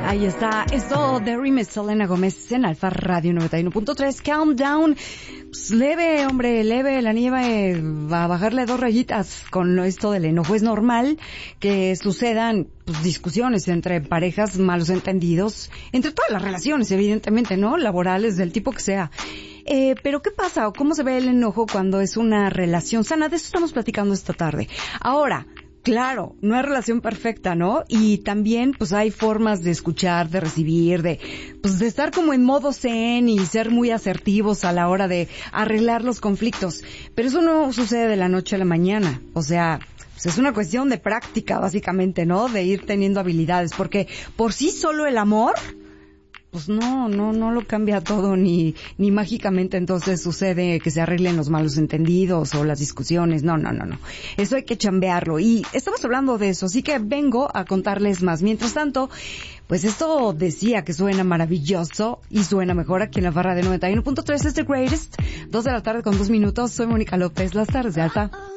Ahí está, esto de Remix, Selena Gómez en Alfa Radio 91.3, Countdown. Pues leve, hombre, leve, la nieve va a bajarle 2 rayitas con esto del enojo. Es normal que sucedan pues, discusiones entre parejas, malos entendidos, entre todas las relaciones, evidentemente, ¿no? Laborales, del tipo que sea. Pero ¿qué pasa o cómo se ve el enojo cuando es una relación sana? De eso estamos platicando esta tarde. Ahora, claro, no hay relación perfecta, ¿no? Y también, pues, hay formas de escuchar, de recibir, de estar como en modo zen y ser muy asertivos a la hora de arreglar los conflictos. Pero eso no sucede de la noche a la mañana. O sea, pues es una cuestión de práctica, básicamente, ¿no? De ir teniendo habilidades. Porque por sí solo el amor, pues no lo cambia todo ni mágicamente entonces sucede que se arreglen los malos entendidos o las discusiones. No. Eso hay que chambearlo y estamos hablando de eso, así que vengo a contarles más. Mientras tanto, pues esto decía que suena maravilloso y suena mejor aquí en la barra de 91.3 es The Greatest. 2 de la tarde con 2 minutos. Soy Mónica López, las tardes de Alfa.